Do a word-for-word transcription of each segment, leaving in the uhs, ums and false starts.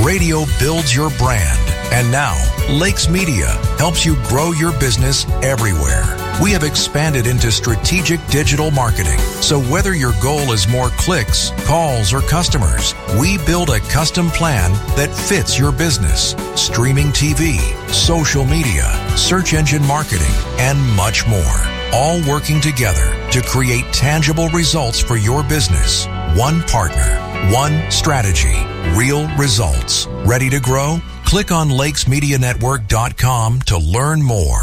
Radio builds your brand. And now, Lakes Media helps you grow your business everywhere. We have expanded into strategic digital marketing. So whether your goal is more clicks, calls, or customers, we build a custom plan that fits your business. Streaming T V, social media, search engine marketing, and much more. All working together to create tangible results for your business. One partner, one strategy, real results. Ready to grow? Click on lakes media network dot com to learn more.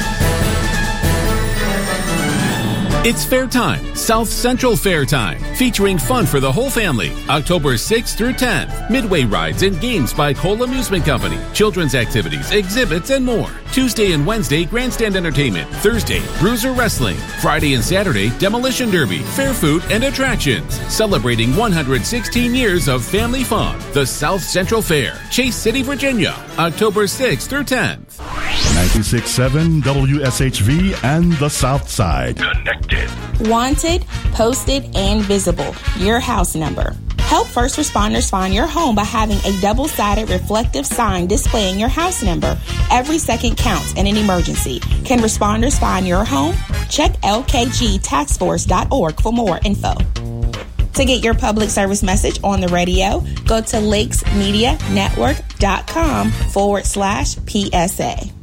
It's Fair Time, South Central Fair Time, featuring fun for the whole family. October sixth through tenth. Midway rides and games by Cole Amusement Company. Children's activities, exhibits, and more. Tuesday and Wednesday, Grandstand Entertainment. Thursday, Bruiser Wrestling. Friday and Saturday, Demolition Derby, fair food, and attractions. Celebrating one hundred sixteen years of family fun. The South Central Fair, Chase City, Virginia. October sixth through tenth. ninety-six point seven W S H V and the South Side. Connected. Wanted, posted, and visible. Your house number. Help first responders find your home by having a double-sided reflective sign displaying your house number. Every second counts in an emergency. Can responders find your home? Check L K G task force dot org for more info. To get your public service message on the radio, go to lakes media network dot com forward slash P S A.